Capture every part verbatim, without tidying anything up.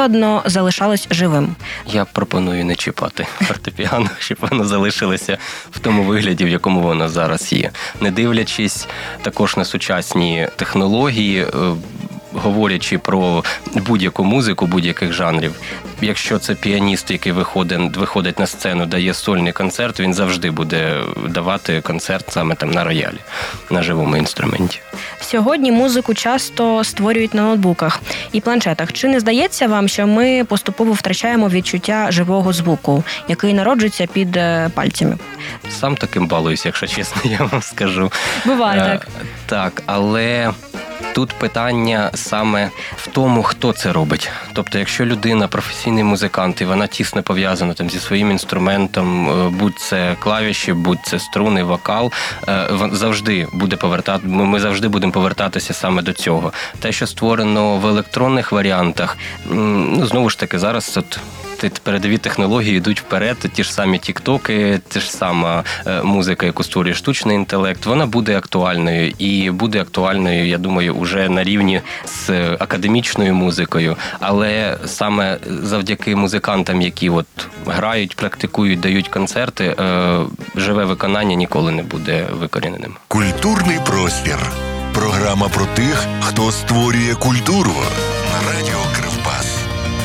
одно залишалось живим? Я пропоную не чіпати фортепіано, щоб воно залишилося в тому вигляді, в якому воно зараз є. Не дивлячись також на сучасні технології, говорячи про будь-яку музику, будь-яких жанрів, якщо це піаніст, який виходить, виходить на сцену, дає сольний концерт, він завжди буде давати концерт саме там на роялі, на живому інструменті. Сьогодні музику часто створюють на ноутбуках і планшетах. Чи не здається вам, що ми поступово втрачаємо відчуття живого звуку, який народжується під пальцями? Сам таким балуюсь, якщо чесно, я вам скажу. Буває так. Так, але тут питання саме в тому, хто це робить. Тобто, якщо людина професійний музикант, і вона тісно пов'язана там зі своїм інструментом, будь це клавіші, будь це струни, вокал, завжди буде повертати, ми завжди будемо повертатися саме до цього. Те, що створено в електронних варіантах, ну, знову ж таки, зараз от передові технології йдуть вперед, ті ж самі тік-токи, ті ж сама музика, яку створює штучний інтелект, вона буде актуальною і буде актуальною, я думаю, уже на рівні з академічною музикою, але саме завдяки музикантам, які от грають, практикують, дають концерти, живе виконання ніколи не буде викоріненим. Культурний простір. Програма про тих, хто створює культуру. На радіо Кривбас.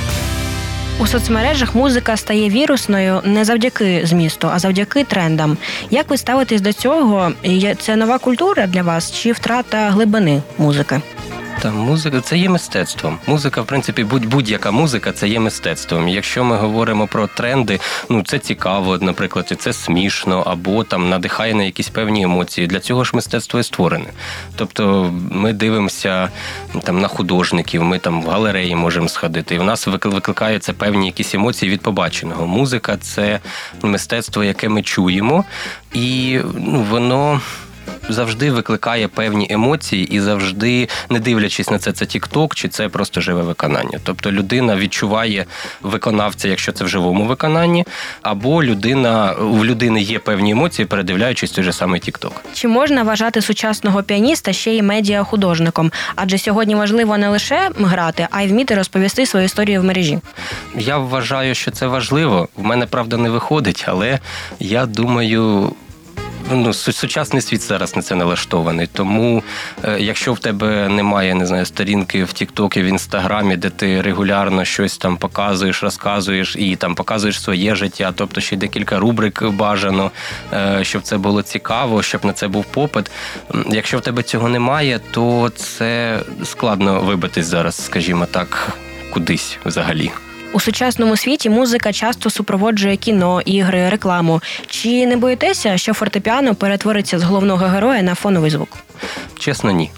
У соцмережах музика стає вірусною не завдяки змісту, а завдяки трендам. Як ви ставитесь до цього? Це нова культура для вас чи втрата глибини музики? Та музика – це є мистецтвом. Музика, в принципі, будь- будь-яка музика – це є мистецтвом. Якщо ми говоримо про тренди, ну, це цікаво, наприклад, і це смішно, або там надихає на якісь певні емоції. Для цього ж мистецтво і створене. Тобто ми дивимося там на художників, ми там в галереї можемо сходити, і в нас викликає це певні якісь емоції від побаченого. Музика – це мистецтво, яке ми чуємо, і ну, воно завжди викликає певні емоції і завжди, не дивлячись на це, це тік-ток чи це просто живе виконання. Тобто людина відчуває виконавця, якщо це в живому виконанні, або людина, у людини є певні емоції, передивляючись той же самий тік-ток. Чи можна вважати сучасного піаніста ще й медіахудожником? Адже сьогодні важливо не лише грати, а й вміти розповісти свою історію в мережі. Я вважаю, що це важливо. В мене, правда, не виходить, але я думаю, ну, сучасний світ зараз на це налаштований. Тому, якщо в тебе немає, не знаю, сторінки в Тік-Токі, в Інстаграмі, де ти регулярно щось там показуєш, розказуєш і там показуєш своє життя, тобто ще декілька рубрик бажано, щоб це було цікаво, щоб на це був попит. Якщо в тебе цього немає, то це складно вибитись зараз, скажімо так, кудись взагалі. У сучасному світі музика часто супроводжує кіно, ігри, рекламу. Чи не боїтеся, що фортепіано перетвориться з головного героя на фоновий звук? Чесно, ні.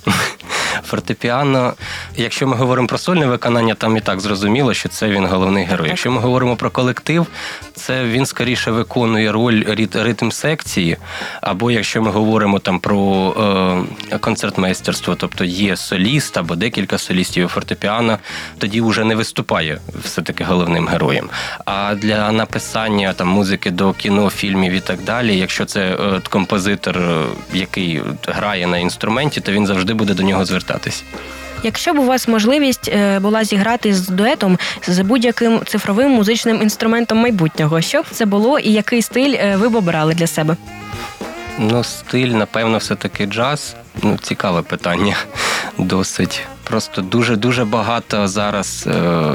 Фортепіано, якщо ми говоримо про сольне виконання, там і так зрозуміло, що це він головний герой. Якщо ми говоримо про колектив, це він скоріше виконує роль ритм-секції, або якщо ми говоримо там про е, концертмейстерство, тобто є соліст або декілька солістів, і фортепіано тоді вже не виступає все-таки головним героєм. А для написання там музики до кіно, фільмів і так далі, якщо це е, композитор, який грає на інструменті, то він завжди буде до нього звертатись. Якщо б у вас можливість була зіграти з дуетом з будь-яким цифровим музичним інструментом майбутнього, що б це було і який стиль ви б обрали для себе? Ну, стиль, напевно, все-таки джаз. Ну, цікаве питання. Досить. Просто дуже-дуже багато зараз, е-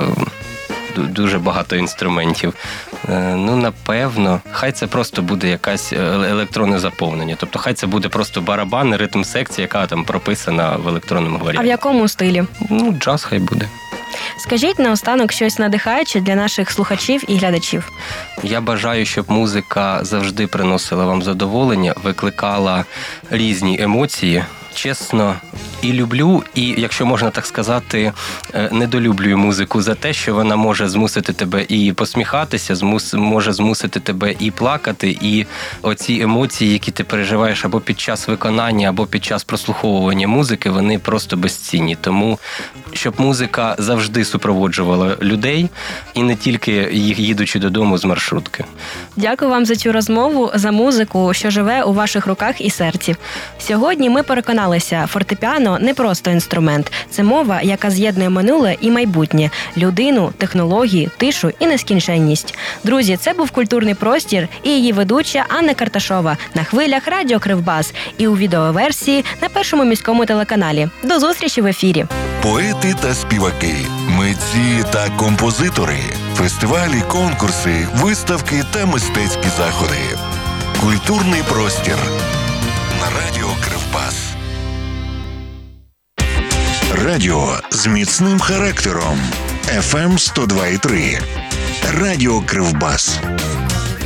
дуже багато інструментів. Е- ну, напевно, хай це просто буде якась електронне заповнення. Тобто, хай це буде просто барабан, ритм-секція, яка там прописана в електронному варіанті. А в якому стилі? Ну, джаз хай буде. Скажіть наостанок щось надихаюче для наших слухачів і глядачів. Я бажаю, щоб музика завжди приносила вам задоволення, викликала різні емоції. Чесно, і люблю, і, якщо можна так сказати, недолюблюю музику за те, що вона може змусити тебе і посміхатися, змус, може змусити тебе і плакати, і оці емоції, які ти переживаєш або під час виконання, або під час прослуховування музики, вони просто безцінні. Тому, щоб музика завжди супроводжувала людей, і не тільки їх їдучи додому з маршрутки. Дякую вам за цю розмову, за музику, що живе у ваших руках і серці. Сьогодні ми переконали дізналися, фортепіано не просто інструмент. Це мова, яка з'єднує минуле і майбутнє, людину, технології, тишу і нескінченність. Друзі, це був «Культурний простір» і її ведуча Анна Карташова на хвилях Радіо Кривбас і у відеоверсії на Першому міському телеканалі. До зустрічі в ефірі. Поети та співаки, митці та композитори, фестивалі, конкурси, виставки та мистецькі заходи. Культурний простір на Радіо Кривбас. Радіо з міцним характером. еф ем сто два і три. Радіо Кривбас.